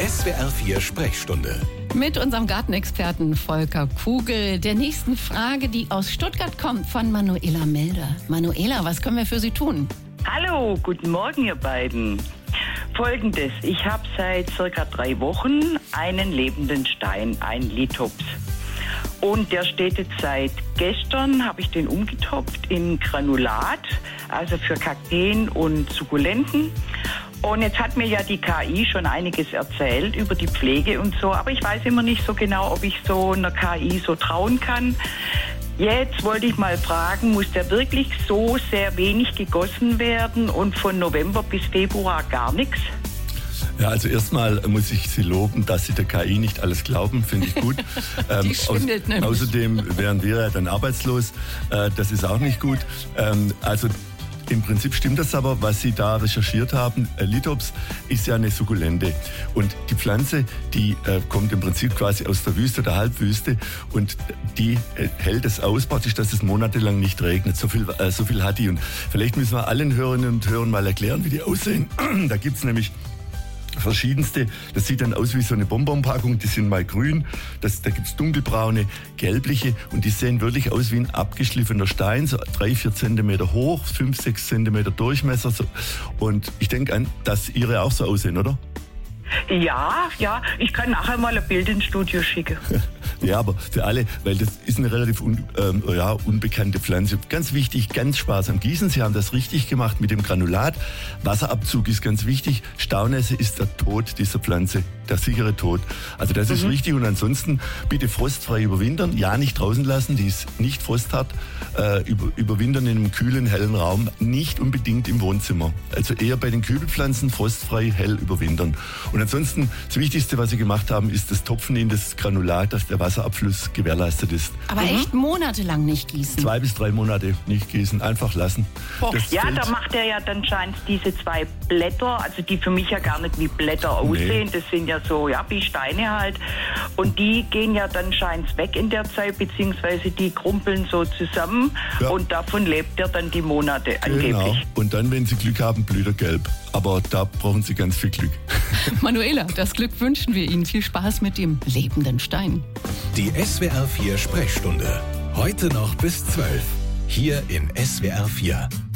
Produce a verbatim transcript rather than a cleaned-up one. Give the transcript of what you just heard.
S W R vier Sprechstunde. Mit unserem Gartenexperten Volker Kugel. Der nächsten Frage, die aus Stuttgart kommt, von Manuela Melder. Manuela, was können wir für Sie tun? Hallo, guten Morgen, ihr beiden. Folgendes, ich habe seit circa drei Wochen einen lebenden Stein, einen Lithops. Und der steht jetzt seit gestern, habe ich den umgetopft in Granulat, also für Kakteen und Sukkulenten. Und jetzt hat mir ja die K I schon einiges erzählt über die Pflege und so, aber ich weiß immer nicht so genau, ob ich so einer K I so trauen kann. Jetzt wollte ich mal fragen, muss der wirklich so sehr wenig gegossen werden und von November bis Februar gar nichts? Ja, also erstmal muss ich Sie loben, dass Sie der K I nicht alles glauben, finde ich gut. Die ähm, schwindelt aus, nämlich. Außerdem wären wir ja dann arbeitslos, äh, das ist auch nicht gut. Ähm, also im Prinzip stimmt das aber, was Sie da recherchiert haben. Äh, Lithops ist ja eine Sukkulente und die Pflanze, die äh, kommt im Prinzip quasi aus der Wüste, der Halbwüste und die äh, hält es aus, praktisch, dass es monatelang nicht regnet. So viel, äh, so viel hat die und vielleicht müssen wir allen Hörerinnen und Hörern mal erklären, wie die aussehen. Da gibt es nämlich verschiedenste, das sieht dann aus wie so eine Bonbonpackung, die sind mal grün, das, da gibt's dunkelbraune, gelbliche und die sehen wirklich aus wie ein abgeschliffener Stein, so drei, vier Zentimeter hoch, fünf, sechs Zentimeter Durchmesser so. Und ich denke an, dass Ihre auch so aussehen, oder? Ja, ja, ich kann nachher mal ein Bild ins Studio schicken. Ja, aber für alle, weil das ist eine relativ un, ähm, ja, unbekannte Pflanze. Ganz wichtig, ganz sparsam gießen. Sie haben das richtig gemacht mit dem Granulat. Wasserabzug ist ganz wichtig. Staunässe ist der Tod dieser Pflanze, der sichere Tod. Also das mhm. ist richtig. Und ansonsten bitte frostfrei überwintern. Ja, nicht draußen lassen, die ist nicht frosthart. Äh, über, überwintern in einem kühlen, hellen Raum. Nicht unbedingt im Wohnzimmer. Also eher bei den Kübelpflanzen frostfrei, hell überwintern. Und ansonsten, das Wichtigste, was Sie gemacht haben, ist das Topfen in das Granulat, dass der Wasserabfluss gewährleistet ist. Aber mhm. echt monatelang nicht gießen? Zwei bis drei Monate nicht gießen, einfach lassen. Ja, da macht er ja dann scheint diese zwei Blätter, also die für mich ja gar nicht wie Blätter aussehen, nee. Das sind ja so, ja, wie Steine halt. Und die gehen ja dann scheint's weg in der Zeit, beziehungsweise die krumpeln so zusammen ja. Und davon lebt er dann die Monate genau. angeblich. Und dann, wenn Sie Glück haben, blüht er gelb. Aber da brauchen Sie ganz viel Glück. Manuela, das Glück wünschen wir Ihnen. Viel Spaß mit dem lebenden Stein. Die S W R vier Sprechstunde. Heute noch bis zwölf. Hier in S W R vier.